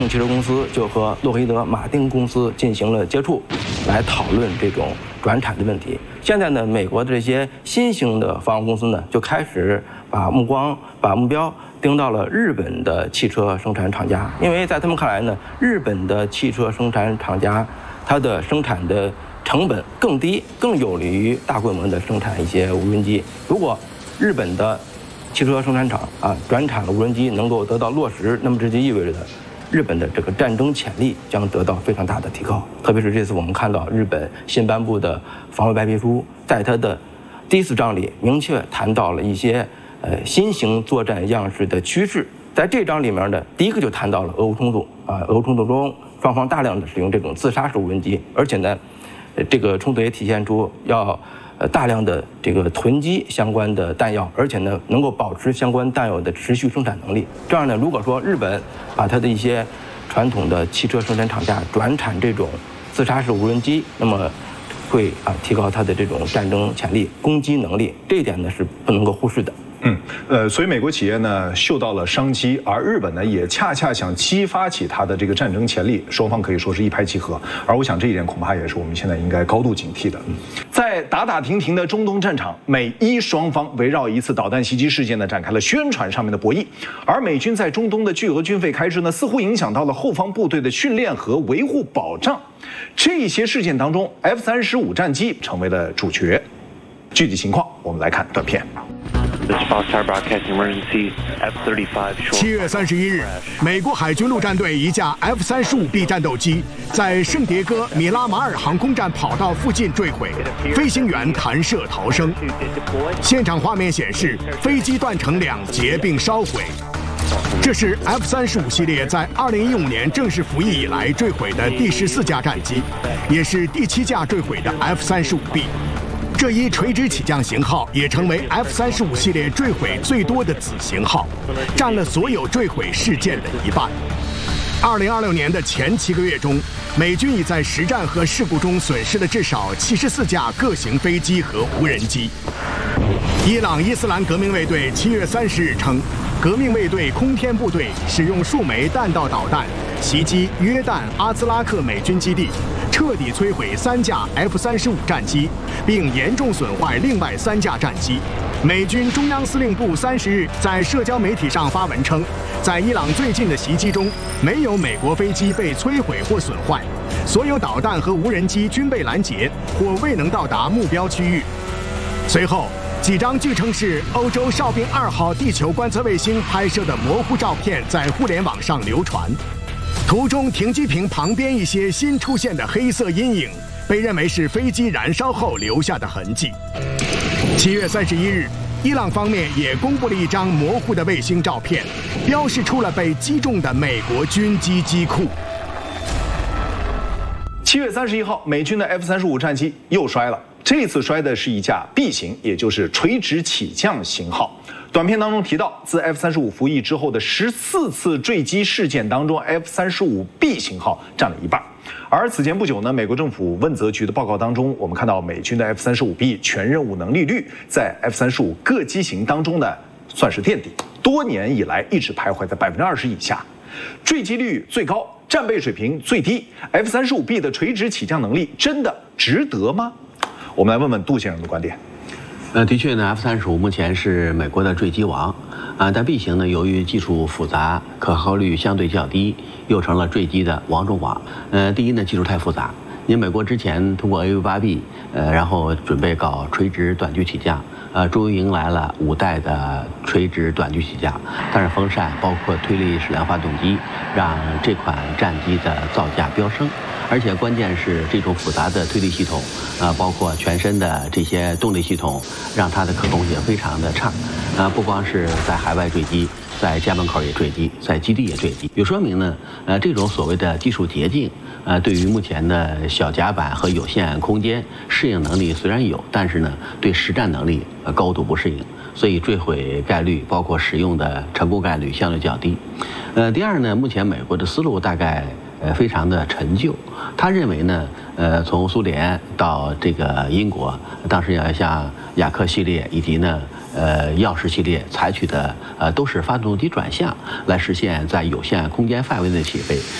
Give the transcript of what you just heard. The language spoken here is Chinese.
汽车公司就和洛克希德马丁公司进行了接触，来讨论这种转产的问题。现在呢，美国的这些新兴的防务公司呢，就开始把目标盯到了日本的汽车生产厂家，因为在他们看来呢，日本的汽车生产厂家它的生产的成本更低，更有利于大规模的生产一些无人机。如果日本的汽车生产厂转产了无人机能够得到落实，那么这就意味着日本的这个战争潜力将得到非常大的提高。特别是这次我们看到日本新颁布的防卫白皮书，在它的第4章里明确谈到了一些新型作战样式的趋势。在这章里面呢，第一个就谈到了俄乌冲突俄乌冲突中双方大量的使用这种自杀式无人机，而且呢，这个冲突也体现出要大量的这个囤积相关的弹药，而且呢能够保持相关弹药的持续生产能力。这样呢，如果说日本把它的一些传统的汽车生产厂家转产这种自杀式无人机，那么会提高它的这种战争潜力、攻击能力，这一点呢是不能够忽视的。 所以美国企业呢嗅到了商机，而日本呢也恰恰想激发起它的这个战争潜力，双方可以说是一拍即合。而我想这一点恐怕也是我们现在应该高度警惕的。在打打停停的中东战场，美伊双方围绕一次导弹袭击事件呢展开了宣传上面的博弈，而美军在中东的巨额军费开支呢，似乎影响到了后方部队的训练和维护保障。这些事件当中 ，F-35战机成为了主角。具体情况，我们来看短片。 7月31日，美国海军陆战队一架 F-35B 战斗机在圣迭戈米拉马尔航空站跑道附近坠毁，飞行员弹射逃生。现场画面显示，飞机断成2截并烧毁。这是 F-35系列在2015年正式服役以来坠毁的第14架战机，也是第7架坠毁的 F-35B。这一垂直起降型号也成为 F-35系列坠毁最多的子型号，占了所有坠毁事件的1半。2026年的前7个月中，美军已在实战和事故中损失了至少74架各型飞机和无人机。伊朗伊斯兰革命卫队7月30日称，革命卫队空天部队使用数枚弹道导弹袭击约旦阿兹拉克美军基地，彻底摧毁3架 F-35战机，并严重损坏另外3架战机。美军中央司令部30日在社交媒体上发文称，在伊朗最近的袭击中，没有美国飞机被摧毁或损坏，所有导弹和无人机均被拦截或未能到达目标区域。随后，几张据称是欧洲哨兵2号地球观测卫星拍摄的模糊照片在互联网上流传。图中停机坪旁边一些新出现的黑色阴影，被认为是飞机燃烧后留下的痕迹。7月31日，伊朗方面也公布了一张模糊的卫星照片，标示出了被击中的美国军机机库。 7月31号，美军的 F-35战机又摔了。这次摔的是一架 B 型，也就是垂直起降型号。短片当中提到，自 F-35服役之后的14次坠机事件当中 ，F-35B 型号占了1半。而此前不久呢，美国政府问责局的报告当中，我们看到美军的 F-35B 全任务能力率在 F-35各机型当中呢算是垫底，多年以来一直徘徊在20%以下，坠机率最高，战备水平最低。F-35B 的垂直起降能力真的值得吗？我们来问问杜先生的观点。 的确呢 ，F-35目前是美国的坠机王，但 B 型呢，由于技术复杂，可靠率相对较低，又成了坠机的王中王。第一呢，技术太复杂。因为美国之前通过 AV-8B，然后准备搞垂直短距起降，终于迎来了5代的垂直短距起降。但是风扇包括推力矢量发动机，让这款战机的造价飙升。而且关键是这种复杂的推力系统，包括全身的这些动力系统，让它的可控性非常的差。不光是在海外坠机，在家门口也坠机，在基地也坠机，也说明呢，这种所谓的技术捷径，对于目前的小甲板和有限空间适应能力虽然有，但是呢，对实战能力高度不适应，所以坠毁概率包括使用的成功概率相对较低。第二呢，目前美国的思路大概非常的陈旧，他认为呢，从苏联到这个英国，当时像雅克系列以及呢钥匙系列采取的都是发动机转向来实现在有限空间范围内起飞。